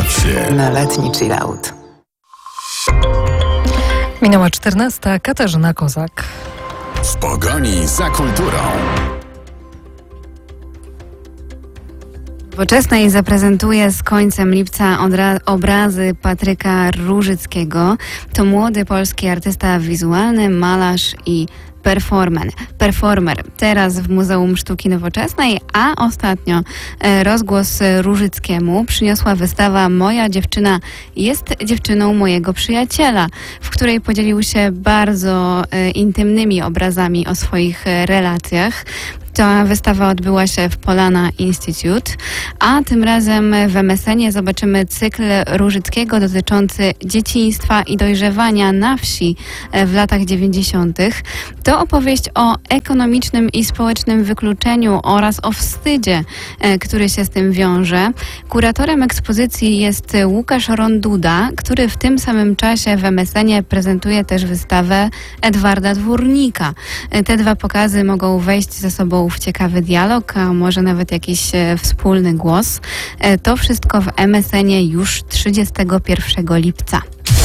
się na letni chillout. Minęła 14. Katarzyna Kozak. w pogoni za kulturą. Nowoczesnej zaprezentuje z końcem lipca obrazy Patryka Różyckiego. To młody polski artysta wizualny, malarz i performer. Teraz w Muzeum Sztuki Nowoczesnej, a ostatnio rozgłos Różyckiemu przyniosła wystawa Moja dziewczyna jest dziewczyną mojego przyjaciela, w której podzielił się bardzo intymnymi obrazami o swoich relacjach. Ta wystawa odbyła się w Polana Institute, a tym razem w MSN-ie zobaczymy cykl Różyckiego dotyczący dzieciństwa i dojrzewania na wsi w latach 90. To opowieść o ekonomicznym i społecznym wykluczeniu oraz o wstydzie, który się z tym wiąże. Kuratorem ekspozycji jest Łukasz Ronduda, który w tym samym czasie w MSN-ie prezentuje też wystawę Edwarda Dwórnika. Te dwa pokazy mogą wejść ze sobą w ciekawy dialog, a może nawet jakiś wspólny głos. To wszystko w MSN-ie już 31 lipca.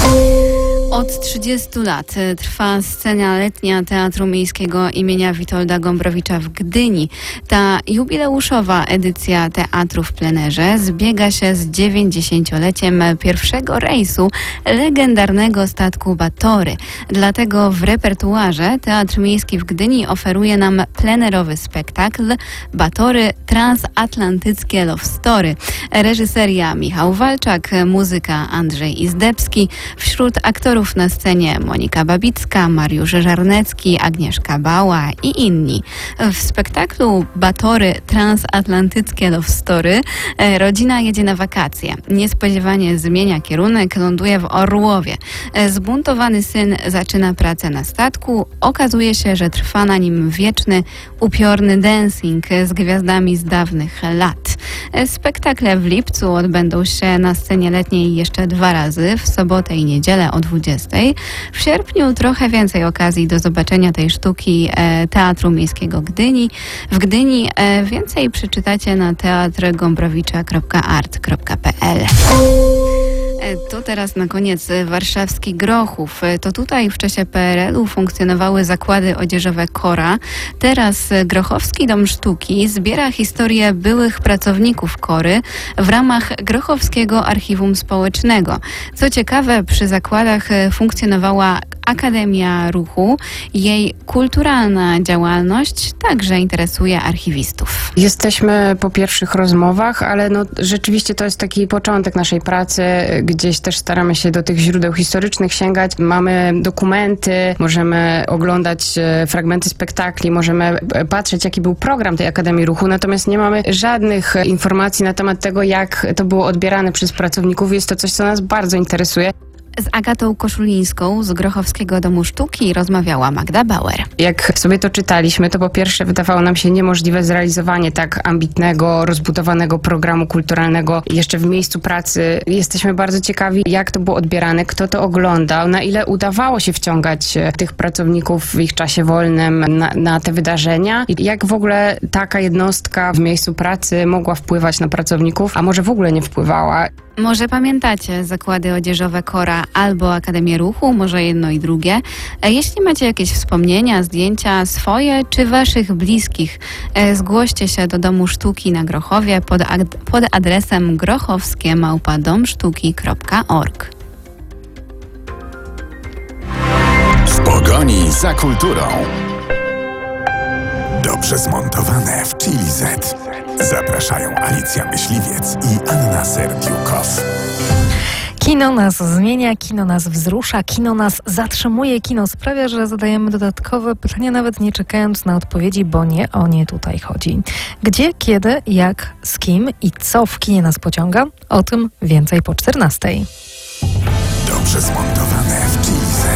Od 30 lat trwa scena letnia Teatru Miejskiego imienia Witolda Gombrowicza w Gdyni. Ta jubileuszowa edycja teatru w plenerze zbiega się z 90-leciem pierwszego rejsu legendarnego statku Batory. Dlatego w repertuarze Teatr Miejski w Gdyni oferuje nam plenerowy spektakl Batory Transatlantyckie Love Story. Reżyseria Michał Walczak, muzyka Andrzej Izdebski. Wśród aktorów na scenie Monika Babicka, Mariusz Żarnecki, Agnieszka Bała i inni. W spektaklu Batory Transatlantyckie Love Story rodzina jedzie na wakacje. Niespodziewanie zmienia kierunek, ląduje w Orłowie. Zbuntowany syn zaczyna pracę na statku. Okazuje się, że trwa na nim wieczny, upiorny dancing z gwiazdami z dawnych lat. Spektakle w lipcu odbędą się na scenie letniej jeszcze 2 razy, w sobotę i niedzielę o 20. W sierpniu trochę więcej okazji do zobaczenia tej sztuki Teatru Miejskiego w Gdyni. Więcej przeczytacie na teatrgombrowicza.art.pl. To teraz na koniec warszawski Grochów. To tutaj w czasie PRL-u funkcjonowały zakłady odzieżowe Kora. Teraz Grochowski Dom Sztuki zbiera historię byłych pracowników Kory w ramach Grochowskiego Archiwum Społecznego. Co ciekawe, przy zakładach funkcjonowała Akademia Ruchu. Jej kulturalna działalność także interesuje archiwistów. Jesteśmy po pierwszych rozmowach, ale rzeczywiście to jest taki początek naszej pracy. Gdzieś też staramy się do tych źródeł historycznych sięgać. Mamy dokumenty, możemy oglądać fragmenty spektakli, możemy patrzeć, jaki był program tej Akademii Ruchu, natomiast nie mamy żadnych informacji na temat tego, jak to było odbierane przez pracowników. Jest to coś, co nas bardzo interesuje. Z Agatą Koszulińską z Grochowskiego Domu Sztuki rozmawiała Magda Bauer. Jak sobie to czytaliśmy, to po pierwsze wydawało nam się niemożliwe zrealizowanie tak ambitnego, rozbudowanego programu kulturalnego jeszcze w miejscu pracy. Jesteśmy bardzo ciekawi, jak to było odbierane, kto to oglądał, na ile udawało się wciągać tych pracowników w ich czasie wolnym na te wydarzenia i jak w ogóle taka jednostka w miejscu pracy mogła wpływać na pracowników, a może w ogóle nie wpływała. Może pamiętacie zakłady odzieżowe Kora albo Akademię Ruchu, może jedno i drugie. Jeśli macie jakieś wspomnienia, zdjęcia swoje czy waszych bliskich, zgłoście się do Domu Sztuki na Grochowie pod adresem grochowskie@domsztuki.org. W pogoni za kulturą. Dobrze zmontowane w Chili Z. Zapraszają Alicja Myśliwiec i Anna Serdiukow. Kino nas zmienia, kino nas wzrusza, kino nas zatrzymuje, kino sprawia, że zadajemy dodatkowe pytania, nawet nie czekając na odpowiedzi, bo nie o nie tutaj chodzi. Gdzie, kiedy, jak, z kim i co w kinie nas pociąga? O tym więcej po 14. Dobrze zmontowane w Chili Z.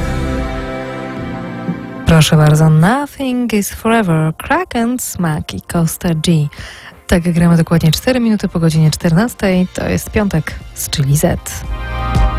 Proszę bardzo, Nothing is Forever, Crack and Smack i Costa G. Tak, gramy dokładnie 4 minuty po godzinie 14. To jest piątek z Chili Z.